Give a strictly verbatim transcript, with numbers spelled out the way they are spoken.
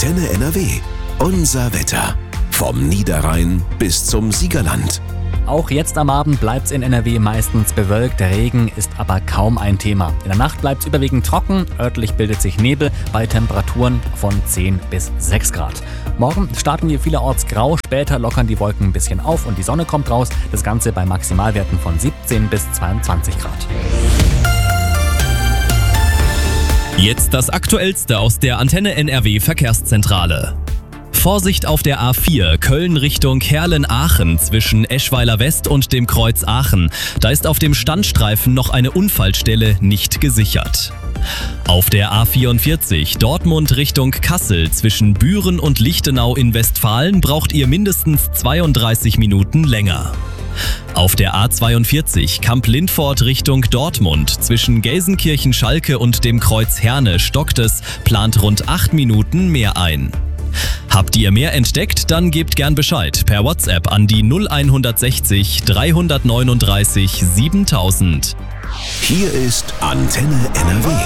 Antenne N R W. Unser Wetter. Vom Niederrhein bis zum Siegerland. Auch jetzt am Abend bleibt's in N R W meistens bewölkt, Regen ist aber kaum ein Thema. In der Nacht bleibt's überwiegend trocken, örtlich bildet sich Nebel bei Temperaturen von zehn bis sechs Grad. Morgen starten wir vielerorts grau, später lockern die Wolken ein bisschen auf und die Sonne kommt raus. Das Ganze bei Maximalwerten von siebzehn bis zweiundzwanzig Grad. Jetzt das Aktuellste aus der Antenne N R W Verkehrszentrale. Vorsicht auf der A vier, Köln Richtung Herlen-Aachen zwischen Eschweiler West und dem Kreuz Aachen. Da ist auf dem Standstreifen noch eine Unfallstelle nicht gesichert. Auf der A vierundvierzig, Dortmund Richtung Kassel zwischen Büren und Lichtenau in Westfalen braucht ihr mindestens zweiunddreißig Minuten länger. Auf der A zweiundvierzig, Kamp-Lindfort Richtung Dortmund zwischen Gelsenkirchen-Schalke und dem Kreuz Herne stockt es, plant rund acht Minuten mehr ein. Habt ihr mehr entdeckt? Dann gebt gern Bescheid per WhatsApp an die null hundertsechzig dreihundertneununddreißig siebentausend. Hier ist Antenne N R W.